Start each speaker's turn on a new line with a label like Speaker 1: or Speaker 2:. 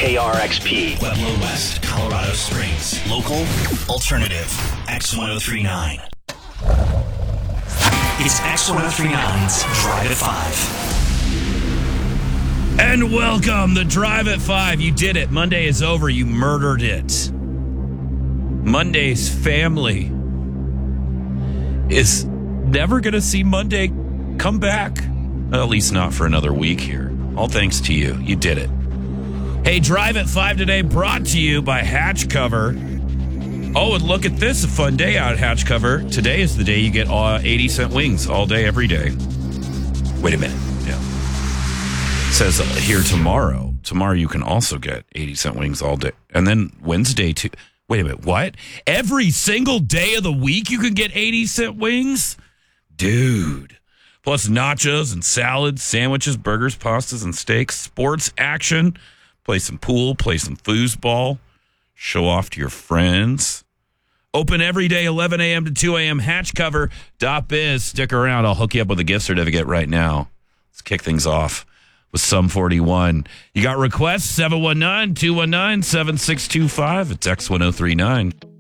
Speaker 1: KRXP.
Speaker 2: Pueblo West, Colorado Springs. Local, alternative, X1039. It's X1039's Drive at 5.
Speaker 3: And welcome, the Drive at 5. You did it. Monday is over. You murdered it. Monday's family is never going to see Monday come back. At least not for another week here. All thanks to you. You did it. Hey, Drive at 5 today brought to you by Hatch Cover. Oh, and look at this. A fun day out at Hatch Cover. Today is the day you get 80-cent wings all day, every day. Wait a minute. Yeah. It says here tomorrow. Tomorrow you can also get 80-cent wings all day. And then Wednesday too. Wait a minute. What? Every single day of the week you can get 80-cent wings? Dude. Plus nachos and salads, sandwiches, burgers, pastas, and steaks, sports action, play some pool, play some foosball, show off to your friends. Open every day, 11 a.m. to 2 a.m., hatchcover.biz. Stick around. I'll hook you up with a gift certificate right now. Let's kick things off with Sum 41. You got requests? 719-219-7625. It's X1039.